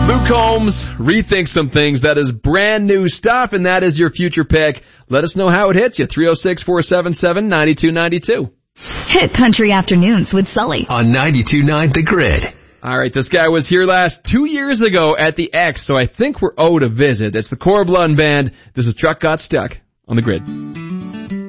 Luke Combs, Rethink Some Things. That is brand new stuff, and that is your future pick. Let us know how it hits you. 306-477-9292. Hit Country Afternoons with Sully on 92.9 The Grid. All right, this guy was here last 2 years ago at the X, so I think we're owed a visit. It's the Core Blund Band. This is Truck Got Stuck on The Grid.